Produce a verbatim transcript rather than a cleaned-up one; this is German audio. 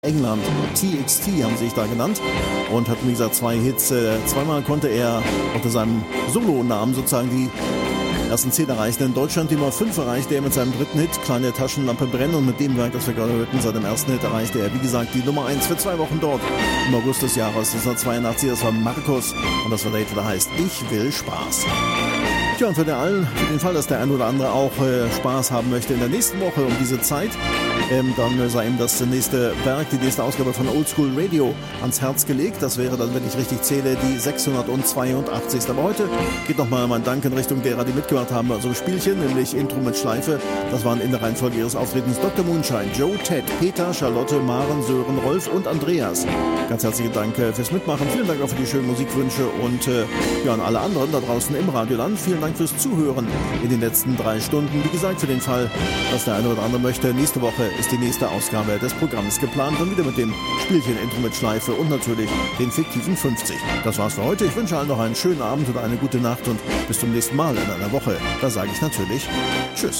England. T X T haben sie sich da genannt und hat, wie gesagt, zwei Hits. Äh, zweimal konnte er unter seinem Solo-Namen sozusagen die ersten zehn erreichen. In Deutschland die Nummer fünf erreichte er mit seinem dritten Hit, Kleine Taschenlampe brennen, und mit dem Werk, das wir gerade hörten, seit dem ersten Hit erreichte er, wie gesagt, die Nummer eins für zwei Wochen dort im August des Jahres neunzehnhundertzweiundachtzig. Das war Markus und das war der Hit, der heißt Ich will Spaß. Ja, und für den allen, für den Fall, dass der ein oder andere auch äh, Spaß haben möchte in der nächsten Woche um diese Zeit, ähm, dann äh, sei ihm das nächste Werk, die nächste Ausgabe von Oldschool Radio ans Herz gelegt. Das wäre dann, wenn ich richtig zähle, die sechshundertzweiundachtzig. Aber heute geht nochmal mein Dank in Richtung derer, die mitgemacht haben bei unserem Spielchen, nämlich Intro mit Schleife. Das waren in der Reihenfolge ihres Auftretens Doktor Moonshine, Joe, Ted, Peter, Charlotte, Maren, Sören, Rolf und Andreas. Ganz herzlichen Dank äh, fürs Mitmachen. Vielen Dank auch für die schönen Musikwünsche und äh, ja, an alle anderen da draußen im Radioland. Vielen Dank fürs Zuhören in den letzten drei Stunden. Wie gesagt, für den Fall, dass der eine oder andere möchte, nächste Woche ist die nächste Ausgabe des Programms geplant und wieder mit dem Spielchen Intro mit Schleife und natürlich den fiktiven fünfzig. Das war's für heute. Ich wünsche allen noch einen schönen Abend oder eine gute Nacht und bis zum nächsten Mal in einer Woche. Da sage ich natürlich Tschüss.